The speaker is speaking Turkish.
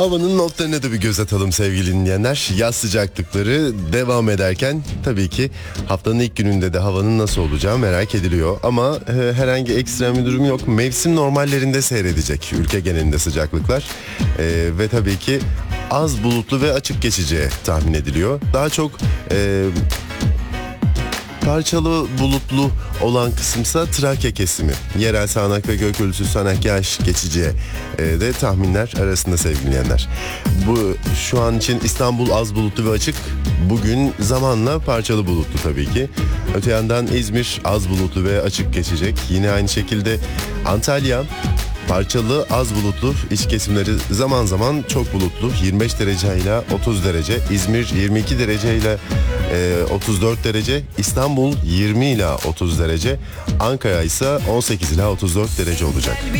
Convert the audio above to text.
Havanın notlarına da bir göz atalım sevgili dinleyenler. Yaz sıcaklıkları devam ederken tabii ki haftanın ilk gününde de havanın nasıl olacağı merak ediliyor. Ama herhangi ekstrem bir durum yok. Mevsim normallerinde seyredecek ülke genelinde sıcaklıklar. Ve tabii ki az bulutlu ve açık geçeceği tahmin ediliyor. Daha çok parçalı bulutlu olan kısımsa Trakya kesimi. Yerel sağanak ve gök gürültüsü sağanak yağış geçeceği de tahminler arasında sevgili dinleyenler. Bu şu an için İstanbul az bulutlu ve açık. Bugün zamanla parçalı bulutlu tabii ki. Öte yandan İzmir az bulutlu ve açık geçecek. Yine aynı şekilde Antalya parçalı az bulutlu, iç kesimleri zaman zaman çok bulutlu, 25 derece ile 30 derece, İzmir 22 derece ile 34 derece, İstanbul 20 ile 30 derece, Ankara ise 18 ile 34 derece olacak.